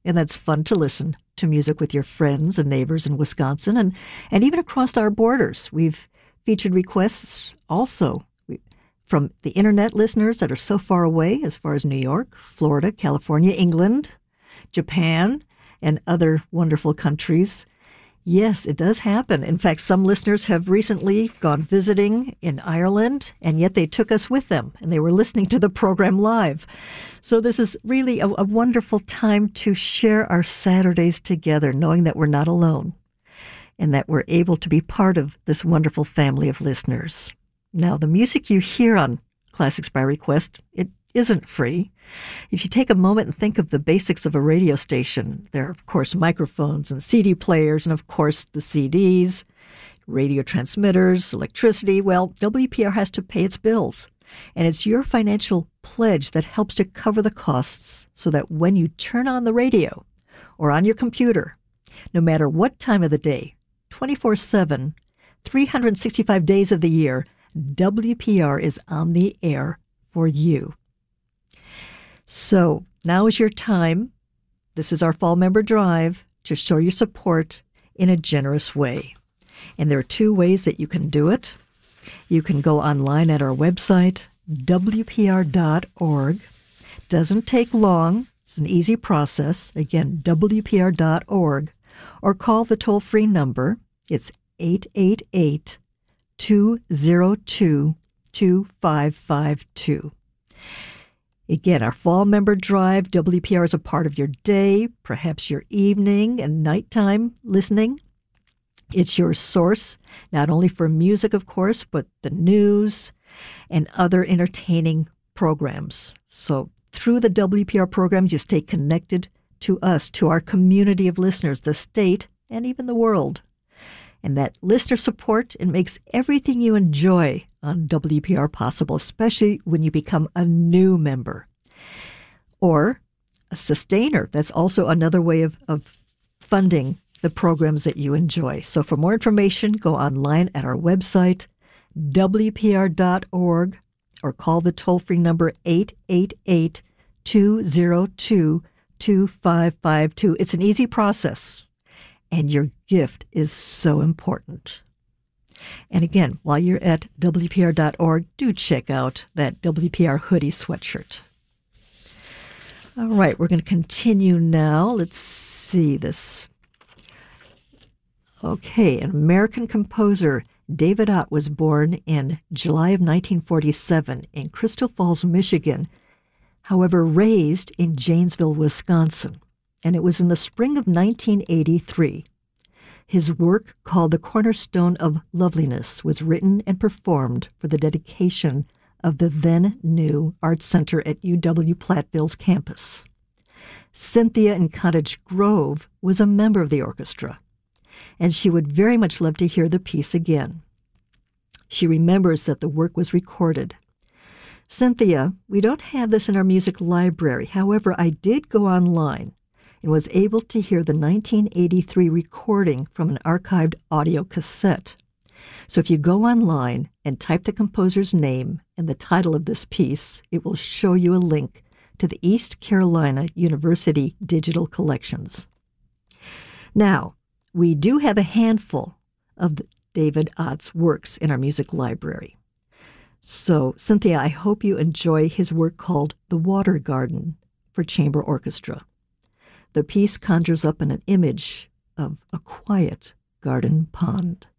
and that's fun to listen to music with your friends and neighbors in Wisconsin and even across our borders. We've featured requests also from the internet listeners that are so far away, as far as New York, Florida, California, England, Japan, and other wonderful countries. Yes, it does happen. In fact, some listeners have recently gone visiting in Ireland, and yet they took us with them, and they were listening to the program live. So this is really a wonderful time to share our Saturdays together, knowing that we're not alone and that we're able to be part of this wonderful family of listeners. Now, the music you hear on Classics by Request, it isn't free. If you take a moment and think of the basics of a radio station, there are, of course, microphones and CD players and, of course, the CDs, radio transmitters, electricity. Well, WPR has to pay its bills, and it's your financial pledge that helps to cover the costs so that when you turn on the radio or on your computer, no matter what time of the day, 24/7, 365 days of the year, WPR is on the air for you. So now is your time. This is our Fall Member Drive to show your support in a generous way. And there are two ways that you can do it. You can go online at our website, WPR.org. Doesn't take long. It's an easy process. Again, WPR.org. Or call the toll-free number. It's 888-202-2552. Again, our Fall Member Drive, WPR is a part of your day, perhaps your evening and nighttime listening. It's your source, not only for music, of course, but the news and other entertaining programs. So through the WPR programs, you stay connected to us, to our community of listeners, the state, and even the world. And that listener support, it makes everything you enjoy on WPR possible, especially when you become a new member. Or a sustainer. That's also another way of funding the programs that you enjoy. So for more information, go online at our website, WPR.org, or call the toll-free number 888-202-2552. It's an easy process, and your gift is so important. And again, while you're at WPR.org, do check out that WPR hoodie sweatshirt. All right, we're going to continue now. Let's see this. Okay, an American composer, David Ott, was born in July of 1947 in Crystal Falls, Michigan, however, raised in Janesville, Wisconsin. And it was in the spring of 1983. His work, called The Cornerstone of Loveliness, was written and performed for the dedication of the then-new Art Center at UW-Platteville's campus. Cynthia in Cottage Grove was a member of the orchestra, and she would very much love to hear the piece again. She remembers that the work was recorded. Cynthia, we don't have this in our music library. However, I did go online and was able to hear the 1983 recording from an archived audio cassette. So if you go online and type the composer's name and the title of this piece, it will show you a link to the East Carolina University digital collections. Now, we do have a handful of David Ott's works in our music library. So, Cynthia, I hope you enjoy his work called The Water Garden for chamber orchestra. The piece conjures up an image of a quiet garden pond.